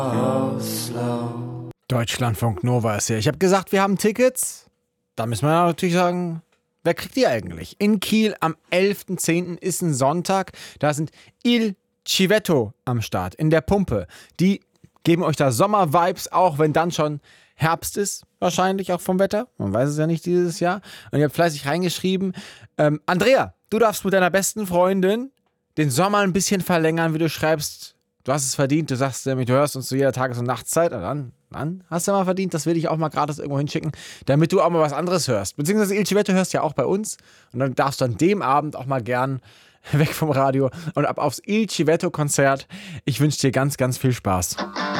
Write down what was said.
Deutschlandfunk Nova ist hier. Ich habe gesagt, wir haben Tickets. Da müssen wir natürlich sagen, wer kriegt die eigentlich? In Kiel am 11.10. ist ein Sonntag. Da sind Il Civetto am Start in der Pumpe. Die geben euch da Sommer-Vibes, auch wenn dann schon Herbst ist. Wahrscheinlich auch vom Wetter. Man weiß es ja nicht dieses Jahr. Und ihr habt fleißig reingeschrieben. Andrea, du darfst mit deiner besten Freundin den Sommer ein bisschen verlängern, wie du schreibst. Du hast es verdient. Du sagst nämlich, du hörst uns zu jeder Tages- und Nachtszeit. Dann hast du mal verdient. Das will ich auch mal gratis irgendwo hinschicken, damit du auch mal was anderes hörst. Beziehungsweise Il Civetto hörst ja auch bei uns. Und dann darfst du an dem Abend auch mal gern weg vom Radio und ab aufs Il Civetto-Konzert. Ich wünsche dir ganz, ganz viel Spaß.